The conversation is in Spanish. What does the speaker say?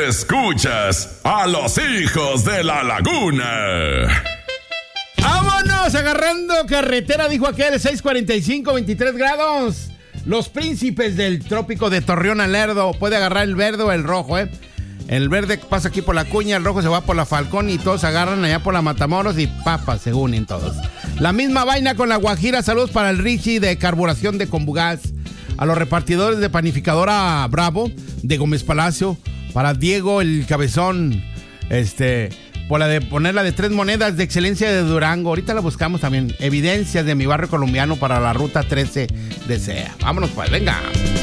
Escuchas a los hijos de la laguna. ¡Vámonos! Agarrando carretera, dijo aquel, 6:45, 23 grados. Los príncipes del trópico de Torreón al Lerdo. Puede agarrar el verde o el rojo, ¿eh? El verde pasa aquí por la Cuña, el rojo se va por la Falcón y todos agarran allá por la Matamoros y papas, se unen todos. La misma vaina con la Guajira. Saludos para el Richie de Carburación de Combugás. A los repartidores de Panificadora Bravo de Gómez Palacio. Para Diego el Cabezón. Por la de poner la de 3 monedas de excelencia de Durango. Ahorita la buscamos también. Evidencias de mi barrio colombiano para la ruta 13 de SEA. Vámonos pues, venga.